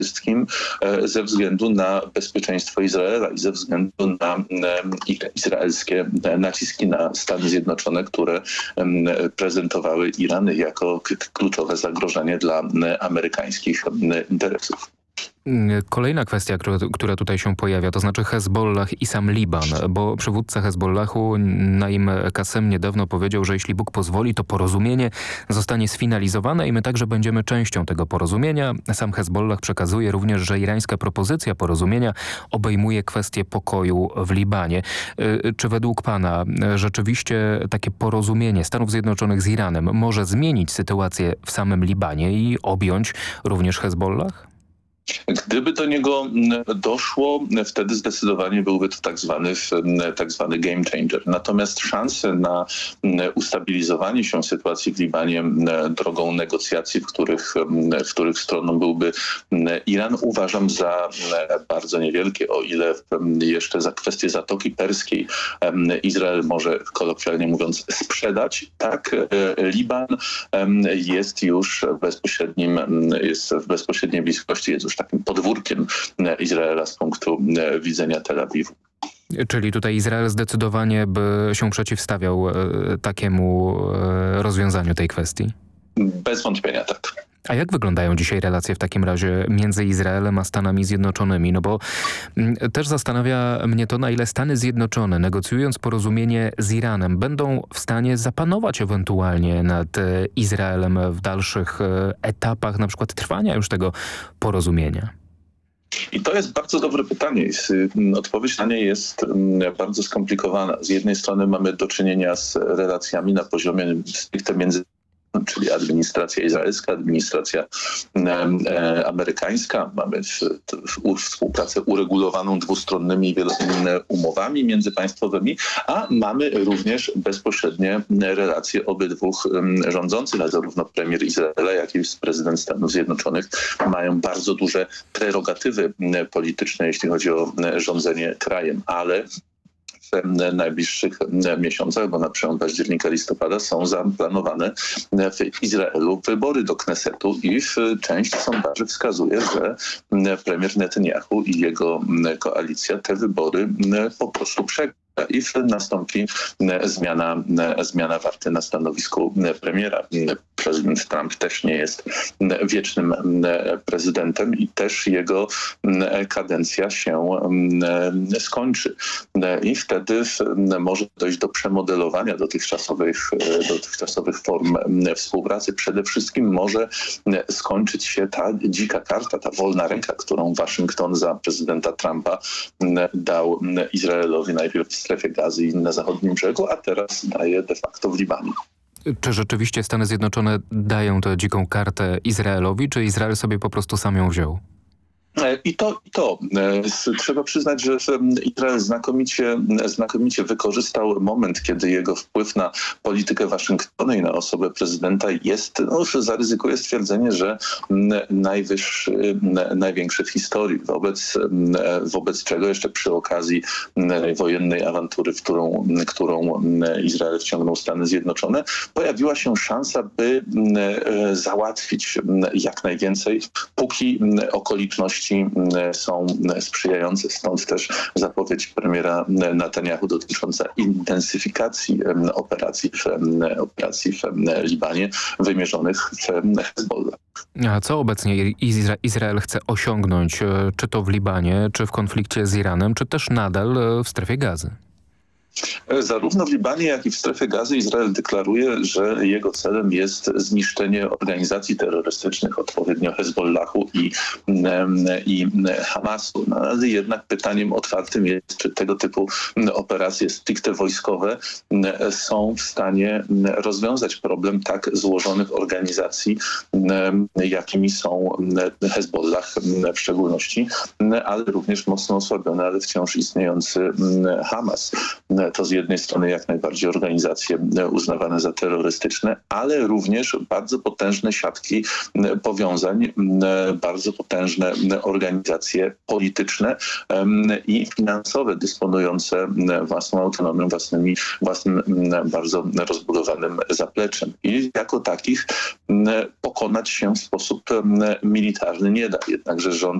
wszystkim ze względu na bezpieczeństwo Izraela i ze względu na izraelskie naciski na Stany Zjednoczone, które prezentowały Iran jako kluczowe zagrożenie dla amerykańskich interesów. Kolejna kwestia, która tutaj się pojawia, to znaczy Hezbollah i sam Liban, bo przywódca Hezbollahu Naim Kasem niedawno powiedział, że jeśli Bóg pozwoli, to porozumienie zostanie sfinalizowane i my także będziemy częścią tego porozumienia. Sam Hezbollah przekazuje również, że irańska propozycja porozumienia obejmuje kwestię pokoju w Libanie. Czy według pana rzeczywiście takie porozumienie Stanów Zjednoczonych z Iranem może zmienić sytuację w samym Libanie i objąć również Hezbollah? Gdyby do niego doszło, wtedy zdecydowanie byłby to tak zwany game changer. Natomiast szanse na ustabilizowanie się sytuacji w Libanie drogą negocjacji, w których stroną byłby Iran, uważam za bardzo niewielkie, o ile jeszcze za kwestię Zatoki Perskiej Izrael może, kolokwialnie mówiąc, sprzedać. Tak, Liban jest już w bezpośredniej bliskości, jest już takim podwórkiem Izraela z punktu widzenia Tel Awiwu. Czyli tutaj Izrael zdecydowanie by się przeciwstawiał takiemu rozwiązaniu tej kwestii? Bez wątpienia tak. A jak wyglądają dzisiaj relacje w takim razie między Izraelem a Stanami Zjednoczonymi? No bo też zastanawia mnie to, na ile Stany Zjednoczone, negocjując porozumienie z Iranem, będą w stanie zapanować ewentualnie nad Izraelem w dalszych etapach, na przykład trwania już tego porozumienia. I to jest bardzo dobre pytanie. Odpowiedź na nie jest bardzo skomplikowana. Z jednej strony mamy do czynienia z relacjami na poziomie stricte między, czyli administracja izraelska, administracja amerykańska. Mamy współpracę uregulowaną dwustronnymi i wieloletnimi umowami międzypaństwowymi, a mamy również bezpośrednie relacje obydwu rządzących, a zarówno premier Izraela, jak i prezydent Stanów Zjednoczonych mają bardzo duże prerogatywy polityczne, jeśli chodzi o rządzenie krajem, ale w najbliższych miesiącach, bo na przełom października, listopada są zaplanowane w Izraelu wybory do Knesetu i część sondaży wskazuje, że premier Netanyahu i jego koalicja te wybory po prostu przegra. I nastąpi zmiana warty na stanowisku premiera. Prezydent Trump też nie jest wiecznym prezydentem i też jego kadencja się skończy. I wtedy może dojść do przemodelowania dotychczasowych form współpracy. Przede wszystkim może skończyć się ta dzika karta, ta wolna ręka, którą Waszyngton za prezydenta Trumpa dał Izraelowi najpierw w strefie Gazy i na zachodnim brzegu, a teraz daje de facto w Libanie. Czy rzeczywiście Stany Zjednoczone dają tę dziką kartę Izraelowi, czy Izrael sobie po prostu sam ją wziął? I to. Trzeba przyznać, że Izrael znakomicie wykorzystał moment, kiedy jego wpływ na politykę Waszyngtonu i na osobę prezydenta jest, zaryzykuję stwierdzenie, że największy w historii, wobec czego jeszcze przy okazji wojennej awantury, w którą Izrael wciągnął Stany Zjednoczone, pojawiła się szansa, by załatwić jak najwięcej, póki okoliczności są sprzyjające. Stąd też zapowiedź premiera Netanyahu dotycząca intensyfikacji operacji w Libanie wymierzonych w Hezbollah. A co obecnie Izrael chce osiągnąć, czy to w Libanie, czy w konflikcie z Iranem, czy też nadal w strefie Gazy? Zarówno w Libanie, jak i w strefie Gazy Izrael deklaruje, że jego celem jest zniszczenie organizacji terrorystycznych, odpowiednio Hezbollahu i Hamasu. No, ale jednak pytaniem otwartym jest, czy tego typu operacje stricte wojskowe są w stanie rozwiązać problem tak złożonych organizacji, jakimi są Hezbollah w szczególności, ale również mocno osłabiony, ale wciąż istniejący Hamas. to z jednej strony jak najbardziej organizacje uznawane za terrorystyczne, ale również bardzo potężne siatki powiązań, bardzo potężne organizacje polityczne i finansowe, dysponujące własną autonomią, własnym bardzo rozbudowanym zapleczem. I jako takich pokonać się w sposób militarny nie da. Jednakże rząd